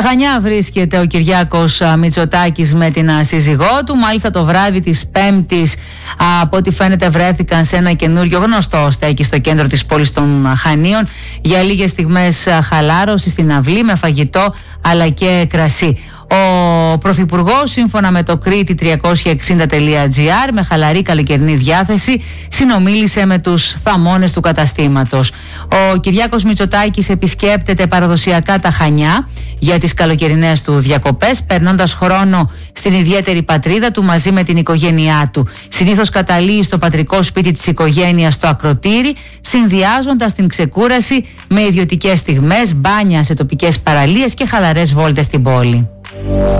Στα Χανιά βρίσκεται ο Κυριάκος Μητσοτάκης με την σύζυγό του. Μάλιστα το βράδυ της Πέμπτης, από ό,τι φαίνεται, βρέθηκαν σε ένα καινούριο γνωστό στέκι στο κέντρο της πόλης των Χανίων για λίγες στιγμές χαλάρωση στην αυλή με φαγητό αλλά και κρασί. Ο Πρωθυπουργός, σύμφωνα με το Κρήτη360.gr, με χαλαρή καλοκαιρινή διάθεση, συνομίλησε με τους θαμώνες του καταστήματος. Ο Κυριάκος Μητσοτάκης επισκέπτεται παραδοσιακά τα Χανιά για τις καλοκαιρινές του διακοπές, περνώντας χρόνο στην ιδιαίτερη πατρίδα του μαζί με την οικογένειά του. Συνήθως καταλύει στο πατρικό σπίτι της οικογένειας στο Ακροτήρι, συνδυάζοντας την ξεκούραση με ιδιωτικές στιγμές, μπάνια σε τοπικές παραλίες και χαλαρές βόλτες στην πόλη.